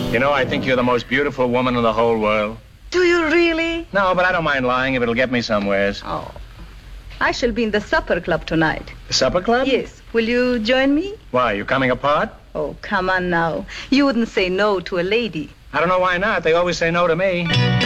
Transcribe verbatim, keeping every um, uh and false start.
You know, I think you're the most beautiful woman in the whole world. Do you really? No, but I don't mind lying if it'll get me somewheres. Oh. I shall be in the supper club tonight. The supper club? Yes. Will you join me? Why, you coming apart? Oh, come on now. You wouldn't say no to a lady. I don't know why not. They always say no to me.